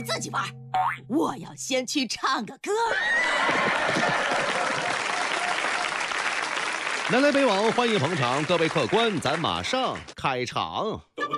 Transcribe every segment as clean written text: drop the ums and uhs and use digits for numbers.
你自己玩，我要先去唱个歌。 南来北往，欢迎捧场，各位客官，咱马上开场。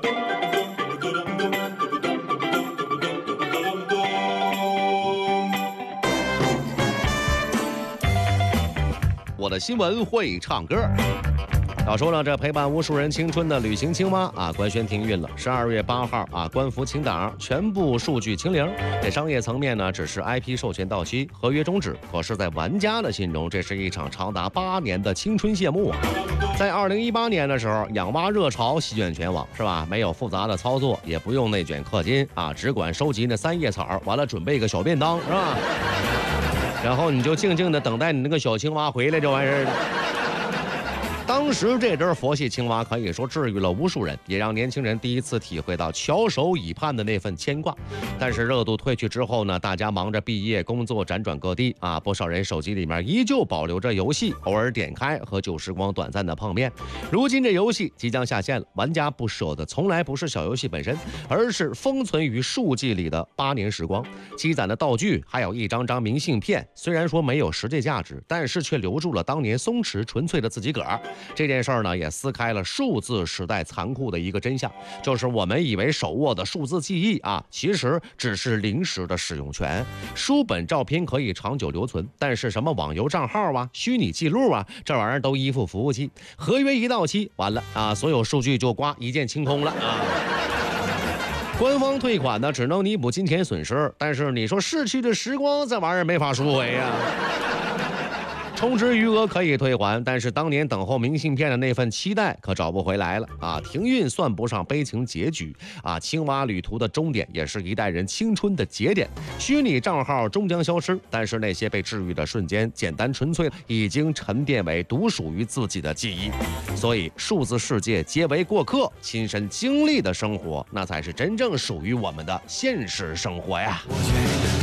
我的新闻会唱歌。要说呢，这陪伴无数人青春的旅行青蛙啊，官宣停运了。12月8号啊，官服清档，全部数据清零。这商业层面呢，只是 IP 授权到期，合约终止。可是，在玩家的心中，这是一场长达8年的青春谢幕啊！在2018年的时候，养蛙热潮席卷全网，是吧？没有复杂的操作，也不用内卷氪金啊，只管收集那3叶草，完了准备个小便当，是吧？然后你就静静的等待你那个小青蛙回来就完事儿了。当时这只佛系青蛙可以说治愈了无数人，也让年轻人第一次体会到翘首以盼的那份牵挂。但是热度退去之后呢，大家忙着毕业、工作，辗转各地啊，不少人手机里面依旧保留着游戏，偶尔点开和旧时光短暂的碰面。如今这游戏即将下线了，玩家不舍的从来不是小游戏本身，而是封存于数据里的8年时光，积攒的道具，还有一张张明信片。虽然说没有实际价值，但是却留住了当年松弛纯粹的自己个儿。这件事儿呢，也撕开了数字时代残酷的一个真相，就是我们以为手握的数字记忆啊，其实只是临时的使用权。书本照片可以长久留存，但是什么网游账号啊、虚拟记录啊，这玩意儿都依附服务器，合约一到期，完了啊，所有数据就一键清空了啊。官方退款呢，只能弥补金钱损失，但是你说逝去的时光，这玩意儿没法赎回呀。充值余额可以退还，但是当年等候明信片的那份期待可找不回来了啊！停运算不上悲情结局啊，青蛙旅途的终点也是一代人青春的节点。虚拟账号终将消失，但是那些被治愈的瞬间，简单纯粹，已经沉淀为独属于自己的记忆。所以，数字世界皆为过客，亲身经历的生活，那才是真正属于我们的现实生活呀。